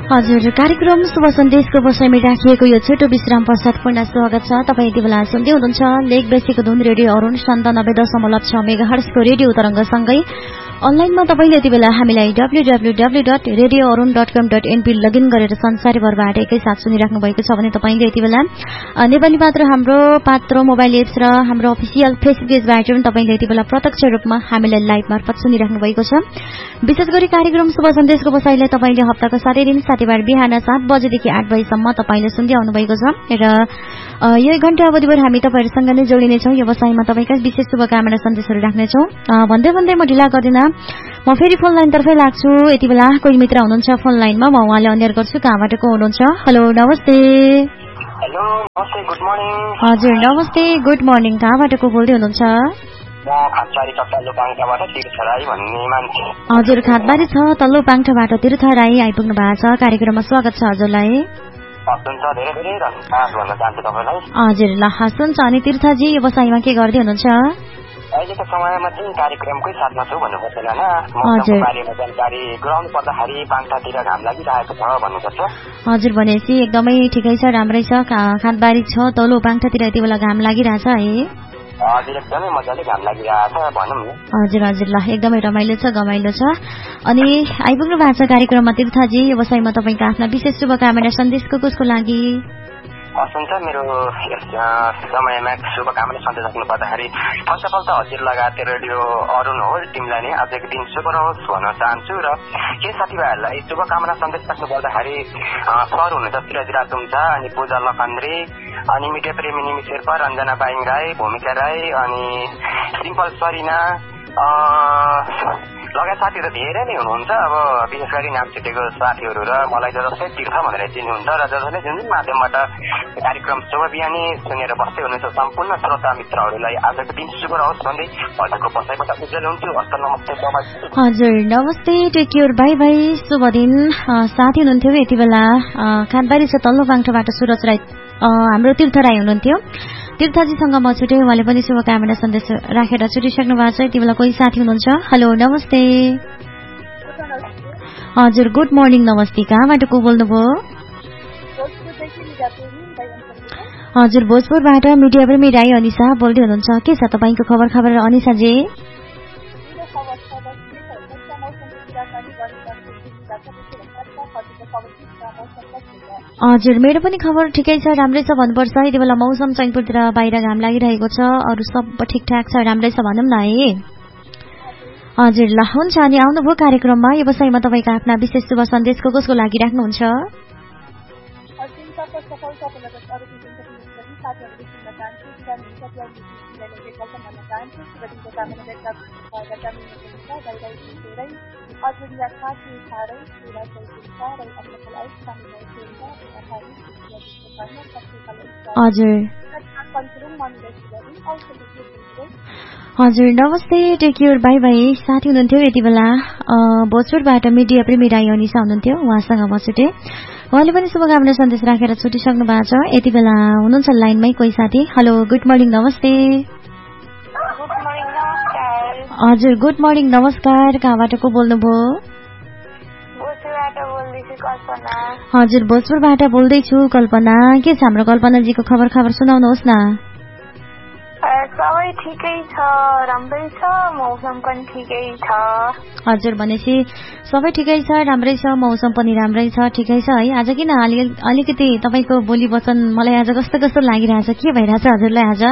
हजुर, कार्यक्रम शुभ सन्देशको बसाइमा राखिएको यो छोटो विश्राम पश्चात पुनः स्वागत छ। तपाईँ यति बेला सुन्दै हुनुहुन्छ लेक बेसीको धुन रेडियो अरुण 97.6 मेगाहर्ट्जको रेडियो तरङ्गसँगै अनलाइनमा तपाईले यति बेला हामीलाई www.radioarun.com.np लगइन गरेर संसारभरबाट एकैसाथ सुनिराख्नु भएको छ भने तपाईले यति बेला नेपाली पात्र हाम्रो पात्र मोबाइल एप्स र हाम्रो अफिसियल फेसबुक पेजबाट पनि तपाईले यति बेला प्रत्यक्ष रूपमा हामीलाई लाइभ मार्फत सुनिराख्नु भएको छ। विशेष गरी कार्यक्रम शुभ सन्देशको बसाइलाई तपाईले हप्ताको 7 दिन साथीभाइ बिहान 7 बजेदेखि 8 बजेसम्म तपाईले सुन्दै आउनु भएको छ र यो 1 घण्टा अवधिभर हामी तपाईहरुसँग नै जोडिने छौं। यो बसाइमा तपाईका विशेष शुभकामना सन्देशहरू राख्ने छौं। भन्दै भन्दै म ढिला गर्दिन, म फेरि फोन लाइन तर्फै लाग्छु। यति बेला कोही मित्र हुनुहुन्छ फोन लाइनमा, म उहाँले अन्यर गर्छु कहाँबाट को हुनुहुन्छ। हेलो नमस्ते। हेलो नमस्ते, गुड मर्निङ। हजुर नमस्ते, गुड मर्निङ। कहाँबाट को बोल्दै हुनुहुन्छ? हजुर, खातबारी छ तल्लो पाङठाबाट तीर्थ राई आइपुग्नु भएको छ। कार्यक्रममा स्वागत छ हजुरलाई। हजुर ल हस्, अनि तीर्थजी यो बसाइमा के गर्दै हुनुहुन्छ? अहिलेको समयमा चाहिँ कार्यक्रमकै साथमा छु भन्नुपर्छ हैन। मौसमको बारेमा जानकारी गराउनु पर्दाखेरि पाङठातिर घाम लागिरहेको छ भन्नुपर्छ। हजुर, भनेपछि एकदमै ठिकै छ, राम्रै छ। खातबारी छ तल्लो पाङठातिर यति बेला घाम लागिरहेछ है? हजुर, एकदमै मजाले घाम लागिरहेछ भनौँ न। हजुर हजुर ल, एकदमै रमाइलो छ, गमाइलो छ। अनि आइपुग्नु भएको छ कार्यक्रममा तीर्थजी। यो बसाइमा तपाईका आफ्ना विशेष शुभकामना सन्देश कसको लागि? हुन्छ, मेरो समयमा शुभकामना सन्देश राख्नु पर्दाखेरि फर्स्ट अफ अल त हजुर लगायत रेडियो अरुण हो टिमलाई नै आजको दिन शुभ रहोस् भन्न चाहन्छु। र केही साथीभाइहरूलाई शुभकामना सन्देश राख्नु पर्दाखेरि सर हुनुहुन्छ सिराज दुम्चा, अनि पूजा लखन्द्रे, अनि मिडिया प्रेमी निमी शेर्पा, रञ्जना पाइङ राई, भूमिका राई, अनि सिम्पल सरिना लगायत साथीहरू धेरै नै हुनुहुन्छ। अब विशेष गरी नाम छुटेको साथीहरू र मलाई जसले तीर्थ भनेर चिन्नुहुन्छ र जसले जुन जुन माध्यमबाट कार्यक्रम शुभ बिहानी सुनेर बस्दै हुनुहुन्छ सम्पूर्ण श्रोता मित्रहरूलाई आजको दिन शुभ रहोस् भन्दै हजुरको बसाइबाट उज्जवल हुन्छु। हस्त नमस्ते बाबाई। हजुर नमस्ते, टेक केयर, बाई बाई, शुभ दिन। साथी हुनुहुन्थ्यो यति बेला खातबारी छ तल्लो पाङठाबाट सुरज राई, हाम्रो तीर्थ राई हुनुहुन्थ्यो। तीर्थजीसँग म छुटेँ, उहाँले पनि शुभकामना सन्देश राखेर छुटिसक्नु भएको छ। यति बेला कोही साथी हुनुहुन्छ। हेलो नमस्ते। हजुर गुड मर्निङ, नमस्ते। कहाँबाट को बोल्नुभयो? हजुर, भोजपुरबाट मिडिया प्रेमी राई अनिसा बोल्दै हुनुहुन्छ। के छ तपाईँको खबर अनिसाजी? हजुर, मेरो पनि खबर ठिकै छ, राम्रै छ भन्नुपर्छ। यति बेला मौसम चैनपुरतिर बाहिर घाम लागिरहेको छ, अरू सब ठिकठाक छ, राम्रै छ भनौँ न है। हजुर ल हुन्छ, अनि आउनुभयो कार्यक्रममा। यो बसाइमा तपाईँका आफ्ना विशेष शुभ सन्देश कसको लागि राख्नुहुन्छ? हजुर नमस्ते, टेक केयर, बाई बाई। साथी हुनुहुन्थ्यो यति बेला भोजपुरबाट मिडिया प्रेमी राई अनिसा हुनुहुन्थ्यो, उहाँसँग म छुटेँ। उहाँले पनि शुभकामना सन्देश राखेर छुटिसक्नु भएको छ। यति बेला हुनुहुन्छ लाइनमै कोही साथी। हेलो गुड मर्निङ, नमस्ते। हजुर गुड मर्निङ, नमस्कार। कहाँबाट को बोल्नुभयो? हजुर भोजपुरबाट बोल्दैछु कल्पना। के छ हाम्रो कल्पनाजीको खबर सुनाउनुहोस् न। सबै ठिकै छ, राम्रै छ, मौसम पनि ठिकै छ। हजुर, भनेपछि सबै ठिकै छ, राम्रै छ, मौसम पनि राम्रै छ, ठिकै छ है। आज किन अलिकति तपाईँको बोली वचन मलाई आज कस्तो लागिरहेछ? के भइरहेछ हजुरलाई आज?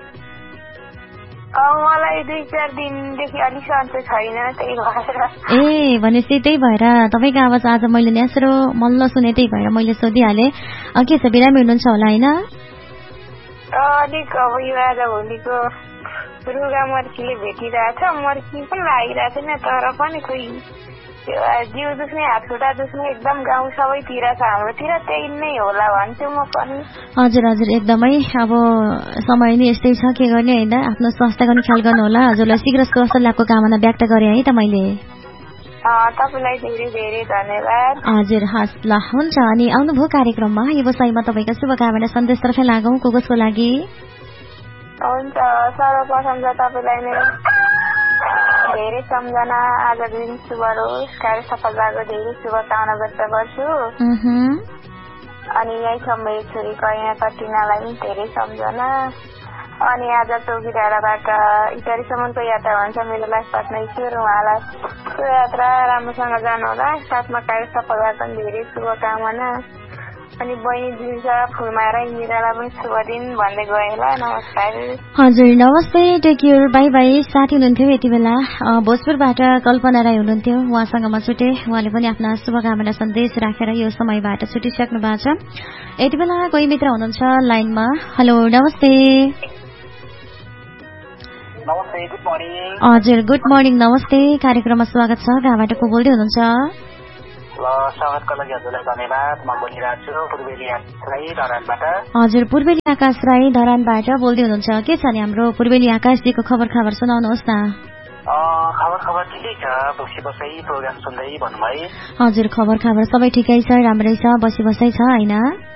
मलाई 2-4 दिनदेखि अलिक सन्चो छैन, त्यही भएर। ए भनेपछि त्यही भएर तपाईँको आवाज आज मैले न्यास्रो मल्ल सुने, त्यही भएर मैले सोधिहालेँ। के छ, बिरामी हुनुहुन्छ होला होइन? अलिक अब यो आज भोलिको रुगा मर्कीले भेटिरहेछ, मर्की पनि लागिरहेको छैन, तर पनि खोइ जिउ दुख्ने, हात खुट्टा दुख्ने एकदम गाउँ सबैतिर छ, हाम्रोतिर त्यही नै होला भन्छु म पनि। हजुर हजुर, एकदमै अब समय नै यस्तै छ, के गर्ने होइन, आफ्नो स्वास्थ्यको पनि ख्याल गर्नु होला। हजुरलाई शीघ्र स्वास्थ्य लाभको कामना व्यक्त गरेँ है त मैले। तपाईलाई धेरै धेरै धन्यवाद। हजुर हस् ल हुन्छ, अनि आउनुभयो कार्यक्रममा। यो बसाइमा तपाईँका शुभकामना सन्देशतर्फ लागौँ, कसको लागि? हुन्छ, सर्वप्रथम त तपाईँलाई नै धेरै सम्झना आजको दिन शुभ रहोस्, कार्य सफल भएको धेरै शुभकामना व्यक्त गर्छु। अनि यही छ मेरो छोरी कन्या कटिनालाई पनि धेरै सम्झना। अनि आज चौकी डाँडाबाट इटारीसम्मको यात्रा भन्छ मेरो लाइफ पार्टनर ईश्वर, उहाँलाई त्यो यात्रा राम्रोसँग जानुहोला, साथमा कार्य सफल भएको पनि धेरै शुभकामना। अनि बहिनी दिन्छ फुलमारा हिरालाई पनि शुभ दिन भन्दै गए होला। नमस्कार। हजुर नमस्ते, टेक केयर, बाई बाई। साथी हुनुहुन्थ्यो यति बेला भोजपुरबाट कल्पना राई हुनुहुन्थ्यो, उहाँसँग म छुटे। उहाँले पनि आफ्ना शुभकामना सन्देश राखेर यो समयबाट छुटिसक्नु भएको छ। यति बेला कोही मित्र हुनुहुन्छ लाइनमा। हेलो नमस्ते। नमस्ते, गुड मर्निङ। हजुर गुड मर्निङ, नमस्ते। कार्यक्रममा स्वागत छ। कहाँबाट को बोल्दै हुनुहुन्छ? ल, स्वागतको लागि हजुरलाई धन्यवाद। म बोलिरहेको छु पूर्वेली आकाश राई धरानबाट। हजुर पूर्वेली आकाश राई धरानबाट बोल्दै हुनुहुन्छ। के छ नि हाम्रो पूर्वेली आकाशजीको खबर सुनाउनुहोस् न। खबर ठिकै छ, बसी बसाइ प्रोग्राम सुन्दै भन्नुभयो। हजुर खबर सबै ठिकै छ, राम्रै छ, बसी बसाइ छ हैन?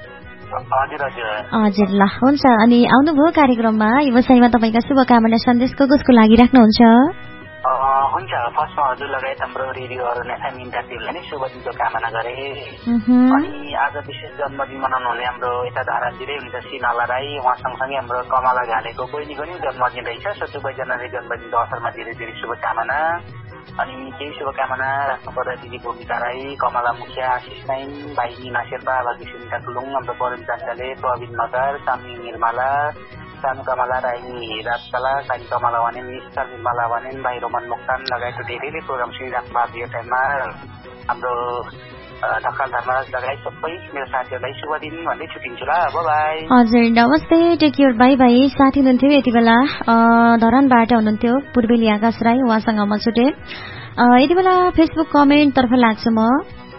हजुर ल हुन्छ। अनि आउनुभयो कार्यक्रममा, व्यवसायमा तपाईँका शुभकामना सन्देश कसको लागि राख्नुहुन्छ? हुन्छ, फर्स्टमा हजुर लगायत हाम्रो रेडियोहरू एफएम इन्टरभ्यूलाई नै शुभ दिनको कामना गरे। अनि आज विशेष जन्मदिन मनाउनु हुने हाम्रो यता धारातिरै हुन्छ सिनाला राई, उहाँ सँगसँगै हाम्रो कमला घालेको बहिनीको नि जन्मदिन रहेछ। सो सबैजनाले जन्मदिनको अवसरमा धेरै धेरै शुभकामना। अनि केही शुभकामना राख्नु पर्दा दिदी भूमिका राई, कमला मुखिया, आशिष नाइन, भाइ निमा शेर्पा, भागी सुनिता कुलुङ, हाम्रो वरुण चाचाले, प्रवीण मगर, सामी निर्मला, सानु कमला राई राजकला, सानी कमला भनेन, स्टार निर्मला भनेन, भाइ रोमन मोक्तान लगायत धेरैले प्रोग्राम सुनिराख्नु भएको यो टाइममा हाम्रो ढकाल धर्मराज लगायत सबै मेरो साथीहरूलाई शुभ दिन भन्दै छुट्टिन्छु ल। बाई। हजुर नमस्ते, टेक केयर, बाई बाई। साथी हुनुहुन्थ्यो यति बेला धरानबाट हुनुहुन्थ्यो पूर्वेली आकाश राई, उहाँसँग म छुटे। यति बेला फेसबुक कमेन्टतर्फ लाग्छु म।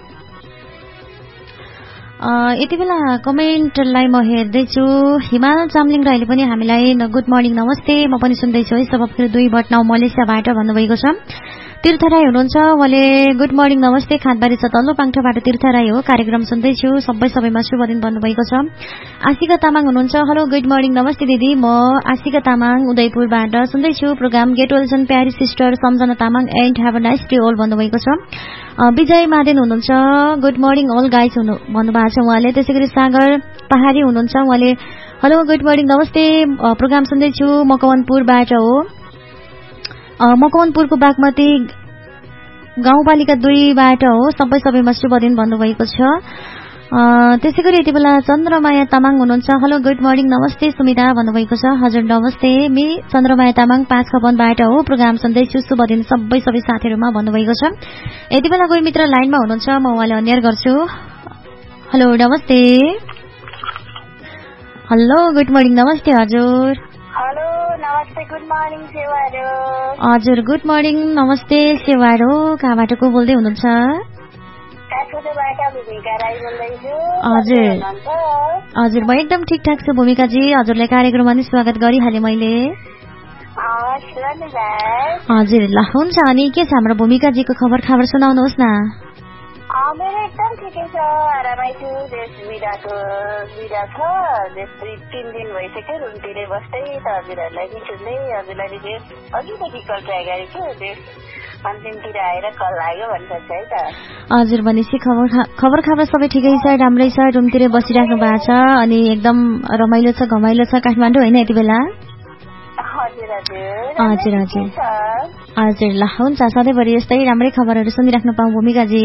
यति बेला कमेन्टलाई म हेर्दैछु। हिमाल चामलिङ राईले पनि हामीलाई गुड मर्निङ नमस्ते, म पनि सुन्दैछु है। सबैले 2 बटनाउ मलेसियाबाट भन्नुभएको छ। तीर्थ राई हुनुहुन्छ, उहाँले गुड मर्निङ नमस्ते, खातबारी छ तल्लो पाङ्ठोबाट तीर्थ राई हो, कार्यक्रम सुन्दैछु, सबैमा शुभ दिन भन्नुभएको छ। आशिका तामाङ हुनुहुन्छ, हेलो गुड मर्निङ नमस्ते दिदी, म आशिका तामाङ उदयपुरबाट सुन्दैछु प्रोग्राम। गेट वेल छन् प्यारी sister Samjhana Tamang and have a nice day all भन्नुभएको छ। विजय मादेन हुनुहुन्छ, गुड मर्निङ अल गाइज भन्नुभएको छ उहाँले। त्यसै गरी सागर पहाडी हुनुहुन्छ, उहाँले हेलो गुड मर्निङ नमस्ते, प्रोग्राम सुन्दैछु, मकवानपुरबाट हो, मकवानपुरको बागमती गाउँपालिका 2बाट हो, सबैमा शुभ दिन भन्नुभएको छ। त्यसै गरी यति बेला चन्द्रमाया तामाङ हुनुहुन्छ, हेलो गुड मर्निङ नमस्ते सुमिता भन्नुभएको छ। हजुर नमस्ते, मी चन्द्रमाया तामाङ 5 खपनबाट हो, प्रोग्राम सुन्दैछु, शुभ दिन सबै साथीहरूमा भन्नुभएको छ। यति बेला कोही मित्र लाइनमा हुनुहुन्छ, म उहाँलाई अन्यार गर्छु। हेलो नमस्ते। हेलो गुड मर्निङ नमस्ते। हजुर हेलो नमस्ते, गुड मर्निङ सेवारो। हजुर गुड मर्निङ नमस्ते सेवारो, कहाँबाट को बोल्दै हुनुहुन्छ? हजुर म एकदम ठिकठाक छु भूमिकाजी, हजुरलाई कार्यक्रममा नि स्वागत गरिहालेँ मैले। हजुर ल हुन्छ। अनि के छ हाम्रो भूमिकाजीको खबर सुनाउनुहोस् न। मेरो एकदम ठिकै छ, आरामै छु। देश बिदा छ, 3 दिन भइसक्यो रुमतिरै बस्दै, त हजुरहरूलाई नि सुन्दै, हजुरलाई अघिदेखि कल ट्राई गरेको छु, देश अन्तिमतिर आएर कल लाग्यो भन्छ है त। हजुर भनेपछि खबर सबै ठिकै छ, राम्रै छ, रुमतिरै बसिराख्नु भएको छ, अनि एकदम रमाइलो छ, घमाइलो छ काठमाडौँ होइन यति बेला? हजुर ल हुन्छ, सधैँभरि यस्तै राम्रै खबरहरू सुनिराख्नु पाऊँ भूमिकाजी।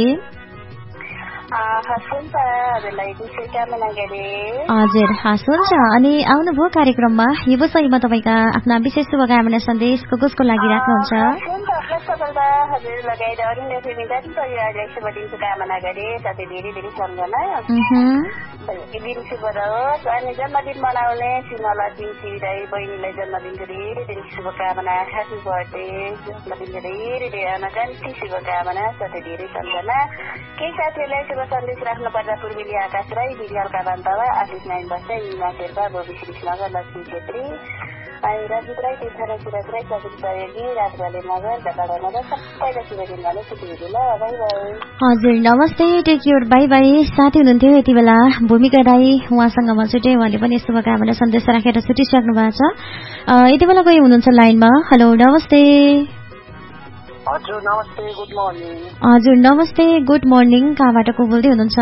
हजुर हस् हुन्छ। अनि आउनुभयो कार्यक्रममा, व्यवसायमा तपाईँका आफ्ना विशेष शुभकामना सन्देश कसको लागि राख्नुहुन्छ? हजुर लगायत अरूले जति परिवारलाई शुभ दिनको कामना गरे, साथै धेरै धेरै सम्झना दिन शुभ रहोस्। अनि जन्मदिन मनाउने सिमला दिन्सी राई बहिनीलाई जन्मदिनको धेरै धेरै शुभकामना, ह्याप्पी बर्थडे, जन्मदिनको धेरै धेरै अनगन्ती शुभकामना, साथै धेरै सम्झना। केही साथीहरूलाई शुभ सन्देश राख्नु पर्दा पूर्वेली आकाश राई, विद्यालका बान्तवा, आशिष नाइन बस्दै, निमा शेर्पा, बोबी श्रीमगर, लक्ष्मी छेत्री, रजित राई, तीर्थराई, सुरज राई, सबिन सहयोगी, राजगाले मगर, ढकाडा मगर, सबैलाई शुभ दिन भने छुट्टी ल। By by. हजुर नमस्ते, टेक केयर, बाई बाई। साथी हुनुहुन्थ्यो यति बेला भूमिका राई, उहाँसँग म छुटेँ, उहाँले पनि शुभकामना सन्देश राखेर छुटिसक्नु भएको छ। यति बेला कोही हुनुहुन्छ लाइनमा? हेलो नमस्ते। हजुर नमस्ते, गुड मर्निङ। हजुर नमस्ते, गुड मर्निङ। कहाँबाट को बोल्दै हुनुहुन्छ?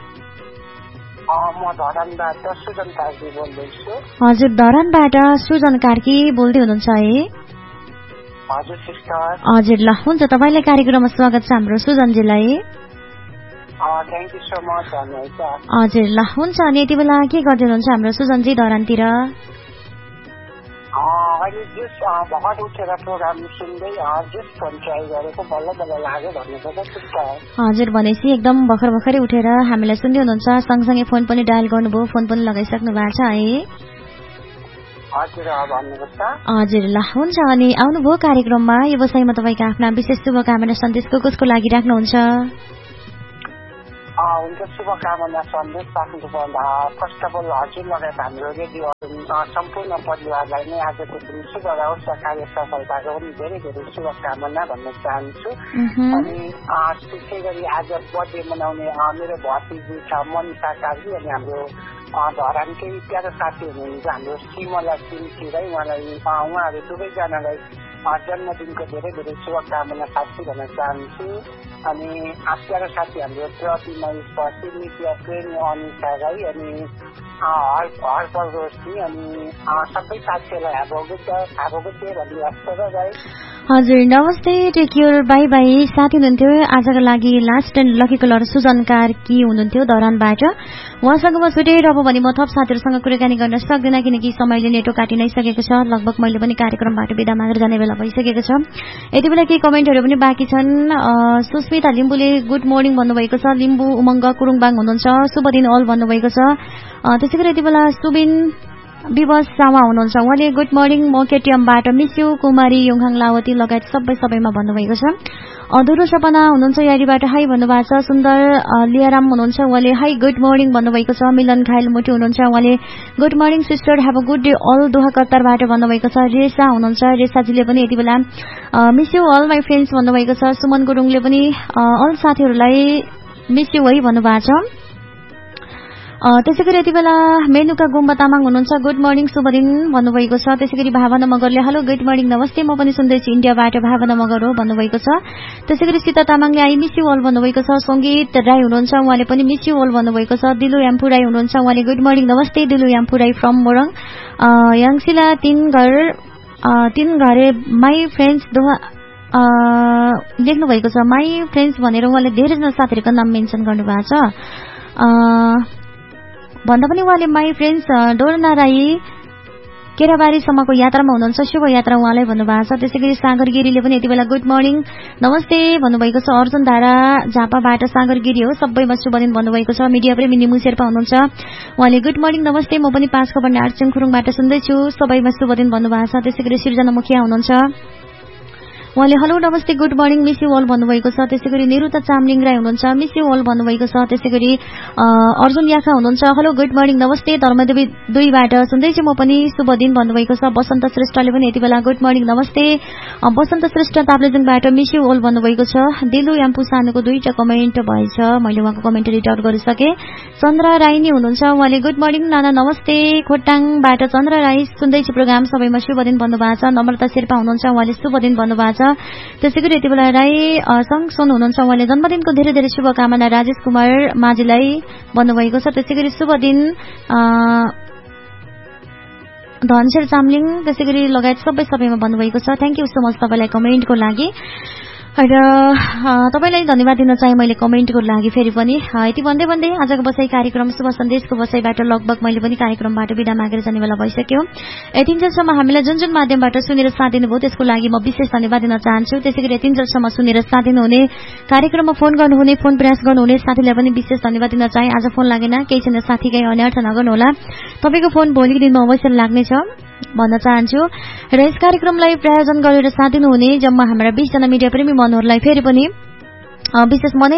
म धरानबाट सुजन कार्की बोल्दैछु। हजुर धरानबाट सुजन कार्की बोल्दै हुनुहुन्छ है? हजुर सिस्टर। हजुर ल हुन्छ, तपाईँलाई कार्यक्रममा स्वागत छ हाम्रो सुजनजीलाई। Thank you so much. हजुर ल हुन्छ, अनि यति बेला के गर्दै हुनुहुन्छ हाम्रो सुजनजी धरानतिर? अहिले जस्ट भर्खर उठेर प्रोग्राम सुन्दै जस्ट फोन ट्राई गरेको, बल्ल बल्ल लाग्यो भन्नुपर्छ। हजुर भनेपछि एकदम भर्खर भर्खरै उठेर हामीलाई सुन्दै हुनुहुन्छ, सँगसँगै फोन पनि डायल गर्नुभयो, फोन पनि लगाइसक्नु भएको छ है? हजुर ल हुन्छ, अनि आउनुभयो कार्यक्रममा। यो बसाइमा तपाईँका आफ्ना विशेष शुभकामना सन्देश कसको लागि राख्नुहुन्छ? हुन्छ, शुभकामना सन्देश राख्नुपर्दा फर्स्ट अफ अल हजुर लगायत हाम्रो रेडियो सम्पूर्ण परिवारलाई नै आजको दिन शुभ रहोस् र कार्य सफलताको पनि धेरै धेरै शुभकामना भन्न चाहन्छु। अनि त्यसै गरी आज बर्थडे मनाउने मेरो भतिजी छ मनिषा कार्की, अनि हाम्रो धरानकै प्यारो साथी हुनुहुन्छ हाम्रो सिमला सिमतिर उहाँहरू दुवैजनालाई जन्मदिनको धेरै धेरै शुभकामना साथी भन्न चाहन्छु। अनि प्यारो साथी हाम्रो प्रतिमा स्पर्शी, नित्य प्रेमी अनिता राई, अनि हर्पल रोशनी, अनि सबै साथीहरूलाई have a good day भन्ने राई। हजुर नमस्ते, टेक केयर, बाई बाई। साथी हुनुहुन्थ्यो आजको लागि last and lucky colour Sujan Karki हुनुहुन्थ्यो धरानबाट। उहाँसँग म छुटेर अब भने म थप साथीहरूसँग कुराकानी गर्न सक्दिनँ, किनकि समयले नेटो काटि नै सकेको छ। लगभग मैले पनि कार्यक्रमबाट बिदा मागेर जाने बेला भइसकेको छ। यति बेला केही कमेन्टहरू पनि बाँकी छन्। सुस्मिता लिम्बूले गुड मर्निङ भन्नुभएको छ। लिम्बू उमङ्ग कुरुङबाङ हुनुहुन्छ, शुभ दिन अल भन्नुभएको छ। त्यसै गरी यति बेला सुबिन विवश सावा हुनुहुन्छ, उहाँले गुड मर्निङ म केटिएमबाट मिस यू कुमारी योङहाङ लावती लगायत सबैमा भन्नुभएको छ। अधुरो सपना हुनुहुन्छ यारीबाट हाई भन्नुभएको छ। सुन्दर लियाराम हुनुहुन्छ, उहाँले हाई गुड मर्निङ भन्नुभएको छ। मिलन खाइल मुटी हुनुहुन्छ, उहाँले good morning sister, have a good day all दोहा कतारबाट भन्नुभएको छ। रेसा हुनुहुन्छ, रेसाजीले पनि यति बेला miss you all my friends भन्नुभएको छ। सुमन गुरुङले पनि अल साथीहरूलाई मिस यू है भन्नुभएको छ। त्यसै गरी यति बेला मेनुका गुम्बा तामाङ हुनुहुन्छ, गुड मर्निङ शुभ दिन भन्नुभएको छ। त्यसै गरी भावना मगरले हेलो गुड मर्निङ नमस्ते, म पनि सुन्दैछु इन्डियाबाट भावना मगर हो भन्नुभएको छ। त्यसै गरी सीता तामाङले आई मिस यू अल भन्नुभएको छ। सङ्गीत राई हुनुहुन्छ, उहाँले पनि मिस यू अल भन्नुभएको छ। दिलु याम्फू राई हुनुहुन्छ, उहाँले गुड मर्निङ नमस्ते दिलु याम्फू राई फ्रम मोरङ। याङसिला तीन घरे माई फ्रेन्ड्स दोहा लेख्नु भएको छ। माई फ्रेन्ड्स भनेर उहाँले धेरैजना साथीहरूको नाम मेन्सन गर्नुभएको छ। भन्दा पनि उहाँले माई फ्रेन्ड्स डोरना राई केराबारीसम्मको यात्रामा हुनुहुन्छ, शुभ यात्रा उहाँलाई भन्नुभएको छ। त्यसै गरी सागर गिरीले पनि यति बेला गुड मर्निङ नमस्ते भन्नुभएको छ। अर्जुन धारा झापाबाट सागर गिरी हो, सबैमा शुभ दिन भन्नुभएको छ। मिडिया प्रेमी निमु शेर्पा हुनुहुन्छ, उहाँले गुड मर्निङ नमस्ते, म पनि 5 खबर 8 खुरुङबाट सुन्दैछु, सबैमा शुभ दिन भन्नुभएको छ। त्यसै गरी सृजना मुखिया हुनुहुन्छ, उहाँले हेलो नमस्ते good morning miss you all भन्नुभएको छ। त्यसै गरी निरुता चामलिङ राई हुनुहुन्छ, मिस यू अल भन्नुभएको छ। त्यसै गरी अर्जुन याखा हुनुहुन्छ, हेलो गुड मर्निङ नमस्ते धर्मदेवी 2बाट सुन्दैछु म पनि, शुभ दिन भन्नुभएको छ। बसन्त श्रेष्ठले पनि यति बेला गुड मर्निङ नमस्ते। बसन्त श्रेष्ठ ताप्लेजुङबाट मिस यू अल भन्नुभएको छ। दिलु याम्पू सानुको 2टा कमेन्ट भएछ, मैले उहाँको कमेन्ट रिड आउट गरिसकेँ। चन्द्र राई नै हुनुहुन्छ, उहाँले गुड मर्निङ नाना नमस्ते खोटाङबाट चन्द्र राई सुन्दैछु प्रोग्राम, सबैमा शुभ दिन भन्नुभएको छ। नम्रता शेर्पा हुनुहुन्छ, उहाँले शुभ दिन भन्नुभएको छ। त्यसै गरी यति बेला राई सँगसन हुनुहुन्छ, उहाँले जन्मदिनको धेरै धेरै शुभकामना राजेश कुमार माझीलाई भन्नुभएको छ। त्यसै गरी शुभ दिन धनशेर चामलिङ त्यसै गरी लगायत सबैमा भन्नुभएको छ। थ्याङ्क यू सो मच तपाईँलाई कमेन्टको लागि। र तपाईँलाई धन्यवाद दिन चाहे मैले कमेन्टको लागि फेरि पनि। यति भन्दै आजको बसाई कार्यक्रम शुभ सन्देशको बसाईबाट लगभग मैले पनि कार्यक्रमबाट बिदा मागेर जाने बेला भइसक्यो। यतिन्जेलसम्म हामीलाई जुन माध्यमबाट सुनेर साथ दिनुभयो त्यसको लागि म विशेष धन्यवाद दिन चाहन्छु। त्यसै गरी यतिन्जेलसम्म सुनेर साथ दिनुहुने, कार्यक्रममा फोन गर्नुहुने, फोन प्रयास गर्नुहुने साथीलाई पनि विशेष धन्यवाद दिन चाहे। आज फोन लागेन, केही छैन साथी, केही अनर्थ नगर्नुहोला, तपाईँको फोन भोलिको दिनमा अवश्य लाग्नेछ भन्न चाहन्छु। र यस कार्यक्रमलाई प्रायोजन गरेर साथ दिनुहुने जम्मा हाम्रा 20 जना मिडिया प्रेमी मनहरूलाई फेरि पनि विशेष मनै